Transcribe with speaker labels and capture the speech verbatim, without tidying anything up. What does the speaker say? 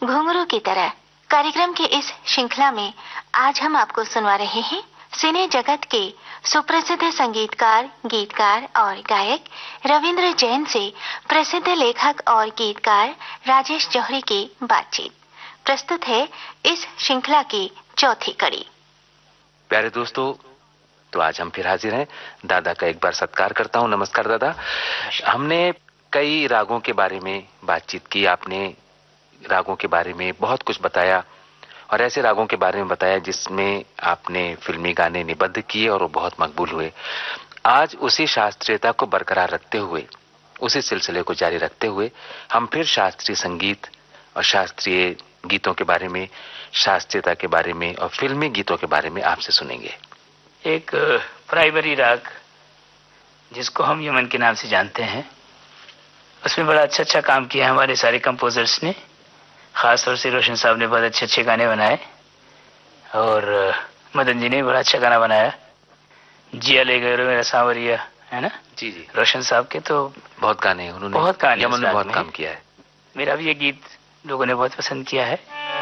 Speaker 1: घुंघरू की तरह कार्यक्रम की इस श्रृंखला में आज हम आपको सुनवा रहे हैं सिने जगत के सुप्रसिद्ध संगीतकार, गीतकार और गायक रविंद्र जैन से प्रसिद्ध लेखक और गीतकार राजेश जौहरी की बातचीत। प्रस्तुत है इस श्रृंखला की चौथी कड़ी।
Speaker 2: प्यारे दोस्तों, तो आज हम फिर हाजिर हैं। दादा का एक बार सत्कार करता हूं। नमस्कार दादा। हमने कई रागों के बारे में बातचीत की, आपने रागों के बारे में बहुत कुछ बताया और ऐसे रागों के बारे में बताया जिसमें आपने फिल्मी गाने निबद्ध किए और वो बहुत मकबूल हुए। आज उसी शास्त्रीयता को बरकरार रखते हुए, उसी सिलसिले को जारी रखते हुए हम फिर शास्त्रीय संगीत और शास्त्रीय गीतों के बारे में, शास्त्रीयता के बारे में और फिल्मी गीतों के बारे में आपसे सुनेंगे।
Speaker 3: एक प्राइमरी राग जिसको हम यमन के नाम से जानते हैं, उसमें बड़ा अच्छा अच्छा काम किया हमारे सारे कंपोजर्स ने। खास तौर से रोशन साहब ने बहुत अच्छे अच्छे गाने बनाए और मदन जी ने बड़ा अच्छा गाना बनाया, जिया ले गए मेरा सांवरिया, है ना।
Speaker 2: जी जी,
Speaker 3: रोशन साहब के तो
Speaker 2: बहुत गाने उन्होंने,
Speaker 3: बहुत गाने
Speaker 2: यमन में बहुत काम किया है।
Speaker 3: मेरा भी ये गीत लोगों ने बहुत पसंद किया है।